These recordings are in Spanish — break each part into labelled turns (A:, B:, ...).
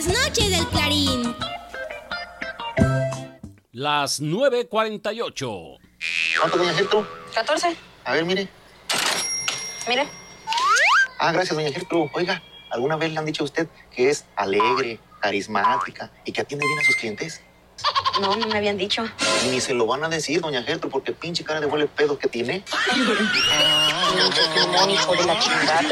A: Noche del Clarín.
B: Las 9:48.
C: ¿Cuánto, doña Gertrude?
D: 14.
C: A ver, mire.
D: Mire.
C: Ah, gracias, doña Gertrude. Oiga, ¿alguna vez le han dicho a usted que es alegre, carismática y que atiende bien a sus clientes?
D: No, no me habían dicho.
C: Ni se lo van a decir, doña Gertrude, porque pinche cara de huele pedo que tiene.
D: Hijo de la chingada.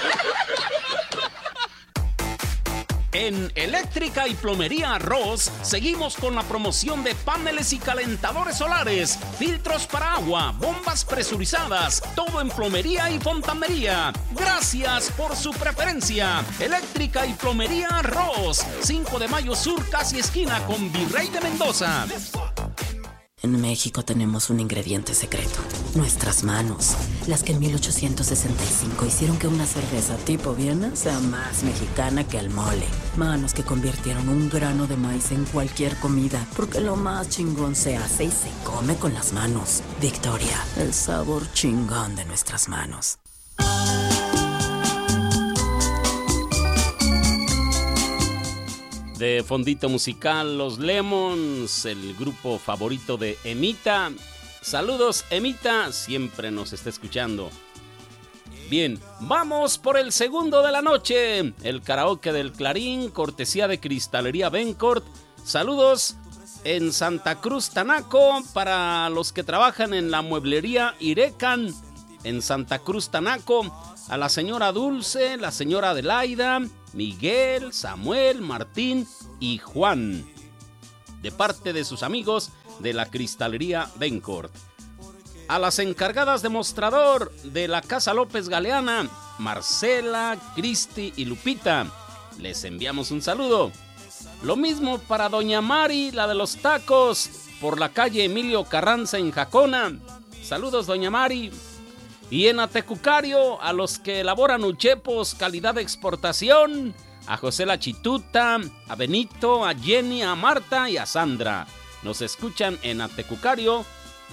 B: En Eléctrica y Plomería Ross seguimos con la promoción de paneles y calentadores solares, filtros para agua, bombas presurizadas, todo en plomería y fontanería. Gracias por su preferencia. Eléctrica y Plomería Ross, 5 de Mayo Sur, casi esquina con Virrey de Mendoza.
E: En México tenemos un ingrediente secreto, nuestras manos, las que en 1865 hicieron que una cerveza tipo Viena sea más mexicana que el mole. Manos que convirtieron un grano de maíz en cualquier comida, porque lo más chingón se hace y se come con las manos. Victoria, el sabor chingón de nuestras manos.
B: De fondito musical, Los Lemons, el grupo favorito de Emita. Saludos, Emita, siempre nos está escuchando. Bien, vamos por el segundo de la noche. El karaoke del Clarín, cortesía de Cristalería Bencourt. Saludos en Santa Cruz, Tanaco, para los que trabajan en la mueblería Irecan, en Santa Cruz, Tanaco. A la señora Dulce, la señora Adelaida, Miguel, Samuel, Martín y Juan, de parte de sus amigos de la Cristalería Bencourt. A las encargadas de mostrador de la Casa López Galeana, Marcela, Cristi y Lupita, les enviamos un saludo. Lo mismo para doña Mari, la de los tacos, por la calle Emilio Carranza en Jacona. Saludos, doña Mari. Y en Atecucario, a los que elaboran uchepos calidad de exportación, a José La Chituta, a Benito, a Jenny, a Marta y a Sandra. Nos escuchan en Atecucario,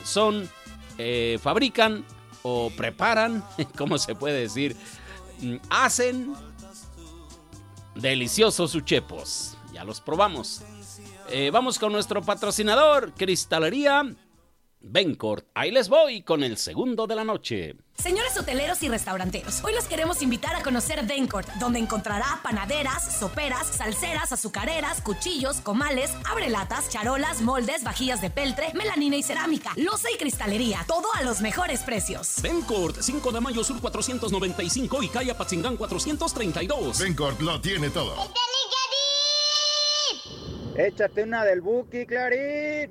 B: fabrican o preparan, ¿cómo se puede decir? Hacen deliciosos uchepos. Ya los probamos. Vamos con nuestro patrocinador, Cristalería Bencourt. Ahí les voy con el segundo de la noche.
F: Señores hoteleros y restauranteros, hoy los queremos invitar a conocer Bencourt, donde encontrará panaderas, soperas, salseras, azucareras, cuchillos, comales, abrelatas, charolas, moldes, vajillas de peltre, melanina y cerámica, loza y cristalería, todo a los mejores precios.
B: Bencourt, 5 de Mayo Sur 495 y calle Apatzingán 432.
G: Bencourt lo tiene todo.
H: Échate una del Buki, Clarín.